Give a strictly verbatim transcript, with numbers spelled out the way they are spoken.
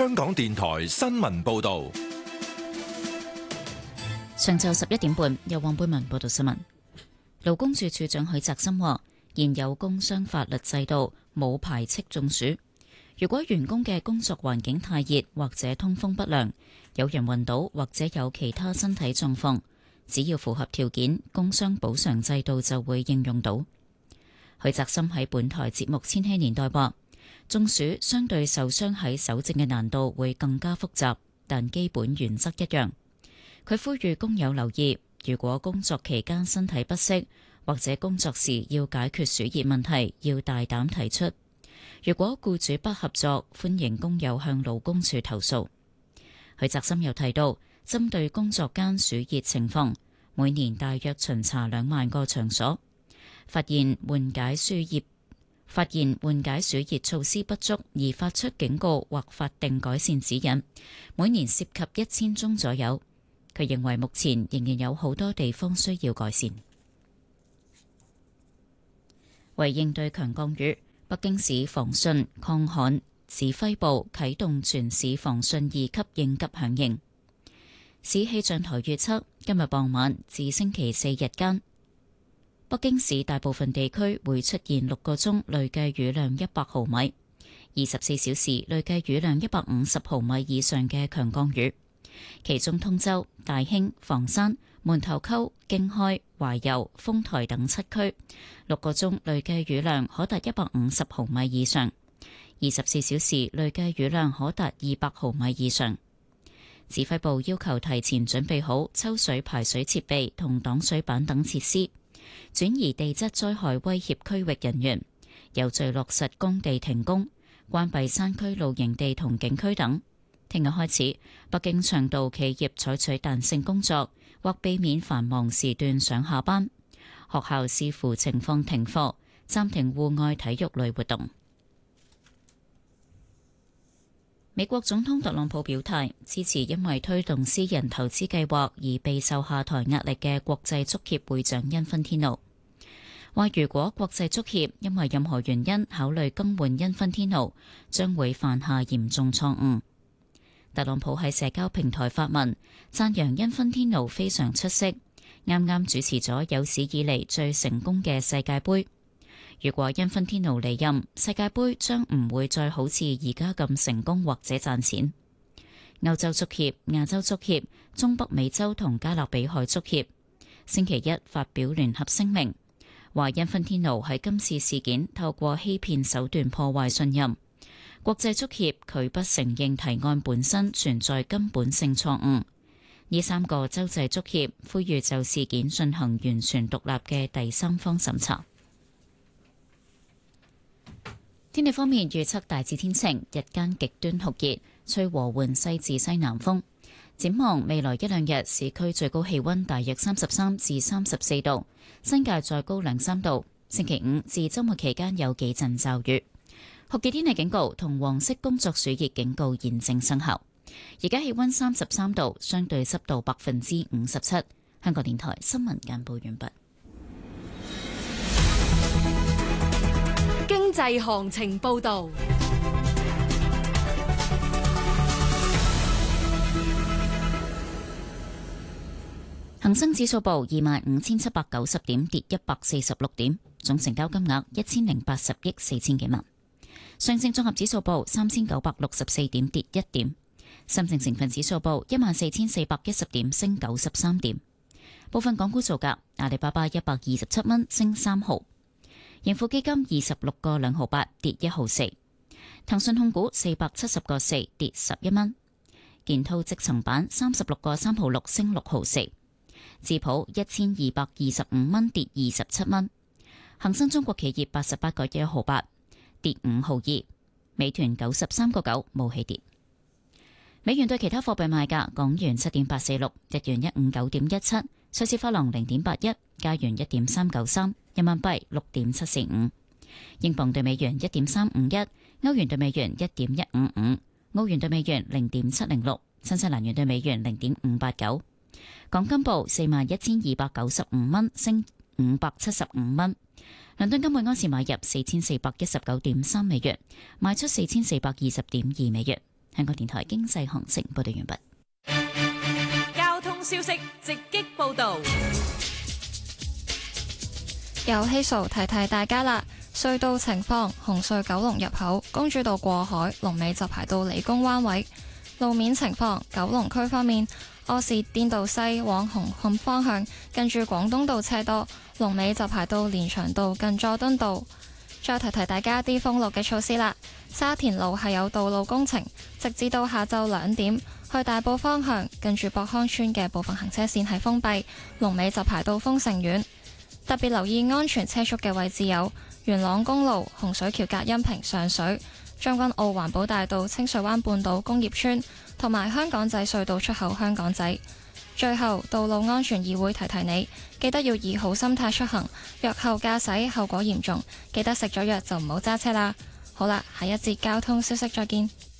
香港電台新聞報道。 上晝十一點半，由黃貝文報道新聞。勞工處處長許澤森話，現有工傷法律制度冇排斥中暑。如果員工嘅工作環境太熱或者通風不良，有人暈倒或者有其他身體狀況，只要符合條件，工傷補償制度就會應用到。許澤森喺本台節目《千禧年代》話，中暑相對受傷喺搜證嘅難度會更加複雜，但基本原則一樣。佢呼籲工友留意，如果工作期間身體不適或者工作時要解決暑熱問題，要大膽提出。如果僱主不合作，歡迎工友向勞工處投訴。許澤森又提到，針對工作間暑熱情況，每年大約巡查兩萬個場所，發現緩解暑熱發現緩解暑熱措施不足而發出警告或法定改善指引，每年涉及一千宗左右。佢認為目前仍然有好多地方需要改善。為應對強降雨，北京市防汛抗旱指揮部啟動全市防汛二級應急響應。市氣象台預測，今日傍晚至星期四日間，北京市大部分地區會出現六個鐘累計雨量一百毫米，二十四小時累計雨量一百五十毫米以上嘅強降雨。其中通州、大興、房山、門頭溝、經開、懷柔、豐台等七區六個鐘累計雨量可達一百五十毫米以上，二十四小時累計雨量可達二百毫米以上。指揮部要求提前準備好抽水排水設備同擋水板等設施，轉移地質災害威脅區域人員，有序落實工地停工，關閉山區露營地同景區等。聽日開始，北京倡導企業採取彈性工作，或避免繁忙時段上下班。學校視乎情況停課，暫停戶外體育類活動。美國總統特朗普表態支持因為推動私人投資計劃而備受下台壓力嘅國際足協會長因芬天奴，話如果國際足協因為任何原因考慮更換因芬天奴，將會犯下嚴重錯誤。特朗普喺社交平台發文讚揚因芬天奴非常出色，啱啱主持咗有史以嚟最成功嘅世界盃。如果因芬天奴離任，世界盃將唔會再好似而家咁成功或者賺錢。歐洲足協、亞洲足協、中北美洲同加勒比海足協星期一發表聯合聲明，話因芬天奴喺今次事件透過欺騙手段破壞信任。國際足協拒不承認提案本身存在根本性錯誤。呢三個洲際足協呼籲就事件進行完全獨立嘅第三方審查。天氣方面預測大致天晴，日間極端酷熱，吹和緩西至西南風。展望未來一兩日，市區最高氣溫大約三十三至三十四度，新界再高兩三度。星期五至周末期間有幾陣驟雨。酷熱天氣警告同黃色工作暑熱警告現正生效。而家氣溫三十三度，相對濕度百分之五十七。香港電台新聞簡報完畢。 經濟行情報道。 恒生指數報二萬五千七百九十點，跌一百四十六點，總成交金額一千零八十億四千幾萬。上證綜合指數報三千九百六十四點，跌一點。深證成分指數報一萬四千四百一十點，升九十三點。部分港股造價：阿里巴巴一百二十七蚊，升三毫；盈富基金二十六個兩毫八，跌一毫四；騰訊控股四百七十個四，跌十一蚊；建滔積層板三十六個三毫六，升六毫四；智普一千二百二十五蚊，跌二十七蚊；恒生中國企業八十八個一毫八，跌五毫二；美團九十三個九，冇起跌。美元對其他貨幣賣價：港元七點八四六，日元一五九點一七，瑞士法郎零點八一，加元一點三九三，人民幣六點七四五，英鎊對美元一點三五一，歐元對美元一點一五五，澳元對美元零點七零六，新西蘭元對美元零點五八九。港金報四萬一千二百九十五蚊，升五百七十五蚊。倫敦金每安士買入四千四百一十九點三美元，賣出四千四百二十點二美元。 香港電台經濟行情報道完畢。 交通消息直擊報道。 有希數提提大家啦，隧道情況：紅隧九龍入口公主道過海，龍尾就排到理工灣位。路面情況：九龍區方面，柯士甸道西往紅磡方向，近住廣東道車多，龍尾就排到連翔道近佐敦道。再提提大家啲封路嘅措施啦。沙田路係有道路工程，直至到下晝兩點，去大埔方向近住博康村嘅部分行車線係封閉，龍尾就排到豐盛苑。特別留意安全車速嘅位置有元朗公路、洪水橋隔音屏上水、將軍澳環保大道、清水灣半島工業村同埋香港仔隧道出口香港仔。最後，道路安全議會提提你，記得要以好心態出行，藥後駕駛後果嚴重，記得食咗藥就唔好揸車啦。好啦，下一節交通消息再見。